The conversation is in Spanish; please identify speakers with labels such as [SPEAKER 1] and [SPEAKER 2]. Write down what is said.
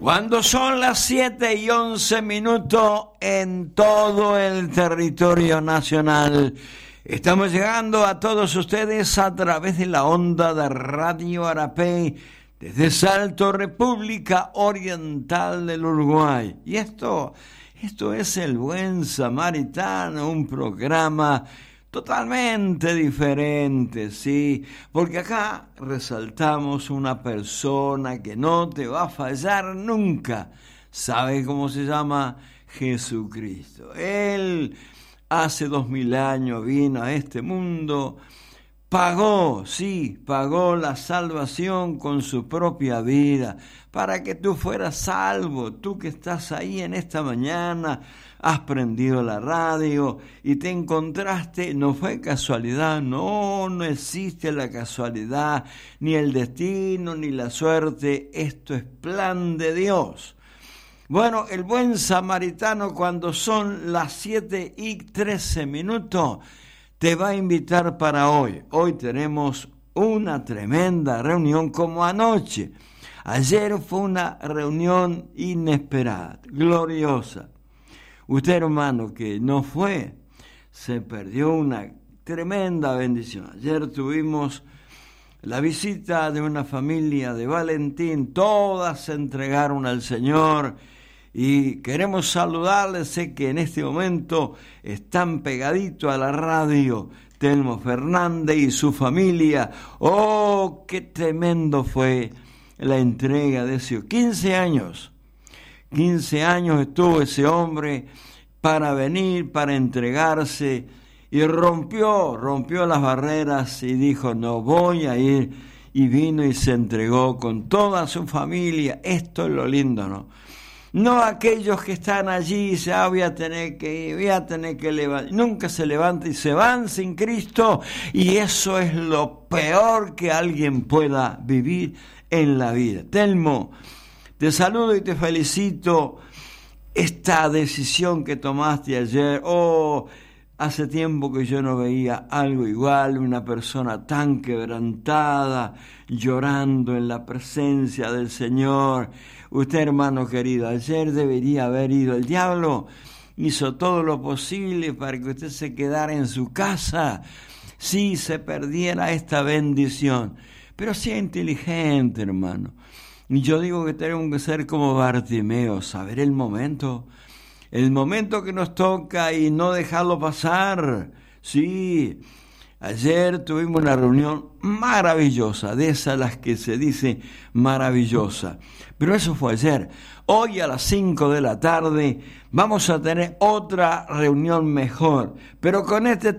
[SPEAKER 1] Cuando son las 7:11 en todo el territorio nacional, estamos llegando a todos ustedes a través de la onda de Radio Arapey, desde Salto, República Oriental del Uruguay. Y esto es El Buen Samaritano, un programa totalmente diferente, sí, porque acá resaltamos una persona que no te va a fallar nunca. ¿Sabe cómo se llama? Jesucristo. Él hace 2000 años vino a este mundo, pagó la salvación con su propia vida, para que tú fueras salvo. Tú que estás ahí en esta mañana, has prendido la radio y te encontraste, no fue casualidad, no existe la casualidad, ni el destino, ni la suerte, esto es plan de Dios. Bueno, el buen samaritano, cuando son las 7:13, te va a invitar para hoy. Hoy tenemos una tremenda reunión como anoche. Ayer fue una reunión inesperada, gloriosa. Usted, hermano, que no fue, se perdió una tremenda bendición. Ayer tuvimos la visita de una familia de Valentín, todas se entregaron al Señor y queremos saludarles. Sé que en este momento están pegaditos a la radio, Telmo Fernández y su familia. ¡Oh, qué tremendo fue la entrega de esos 15 años! 15 años estuvo ese hombre para venir, para entregarse, y rompió las barreras y dijo, no voy a ir, y vino y se entregó con toda su familia. Esto es lo lindo, ¿no? No aquellos que están allí y dicen, voy a tener que ir, voy a tener que levantar. Nunca se levantan y se van sin Cristo, y eso es lo peor que alguien pueda vivir en la vida. Telmo, te saludo y te felicito esta decisión que tomaste ayer. Hace tiempo que yo no veía algo igual, una persona tan quebrantada, llorando en la presencia del Señor. Usted, hermano querido, ayer debería haber ido. El diablo hizo todo lo posible para que usted se quedara en su casa, si se perdiera esta bendición. Pero sea inteligente, hermano. Y yo digo que tenemos que ser como Bartimeo, saber el momento que nos toca y no dejarlo pasar. Sí, ayer tuvimos una reunión maravillosa, de esas las que se dice maravillosa. Pero eso fue ayer. Hoy a las 5 de la tarde vamos a tener otra reunión mejor, pero con este